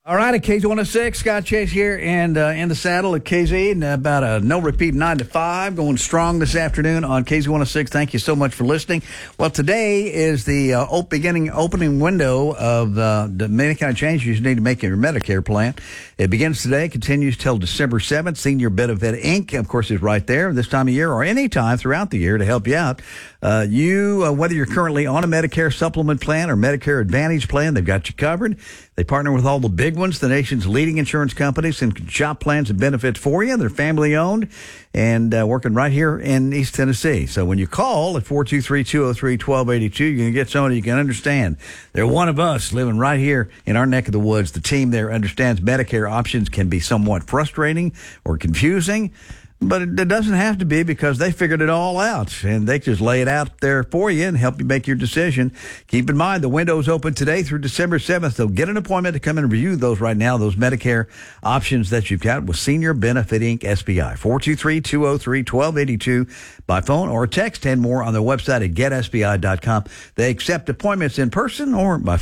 All right, at KZ106, Scott Chase here, and in the saddle at KZ, and about a no-repeat 9 to 5, going strong this afternoon on KZ106. Thank you so much for listening. Well, today is the opening window of the many kind of changes you need to make in your Medicare plan. It begins today, continues till December 7th. Senior Benefit Inc., of course, is right there this time of year or any time throughout the year to help you out. Whether you're currently on a Medicare supplement plan or Medicare Advantage plan, they've got you covered. They partner with all the big ones, the nation's leading insurance companies, and can shop plans and benefits for you. They're family-owned and working right here in East Tennessee. So when you call at 423-203-1282, you're going to get somebody you can understand. They're one of us living right here in our neck of the woods. The team there understands Medicare options can be somewhat frustrating or confusing, but it doesn't have to be because they figured it all out, and they just lay it out there for you and help you make your decision. Keep in mind, the window's open today through December 7th, so get an appointment to come and review those right now, those Medicare options that you've got with Senior Benefit Inc. SBI. 423-203-1282 by phone or text, and more on their website at getsbi.com. They accept appointments in person or by phone.